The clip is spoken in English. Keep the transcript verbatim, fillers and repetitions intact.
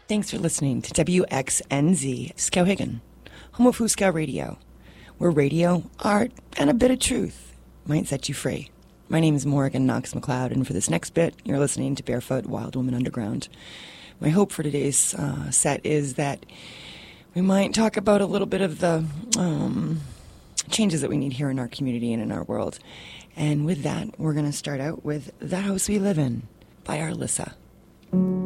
Thanks for listening to W X N Z Skowhegan, home of Huskow Radio, where radio, art, and a bit of truth might set you free. My name is Morgan Knox McLeod, and for this next bit, you're listening to Barefoot Wild Woman Underground. My hope for today's uh, set is that we might talk about a little bit of the um, changes that we need here in our community and in our world. And with that, we're going to start out with The House We Live In by Arlissa.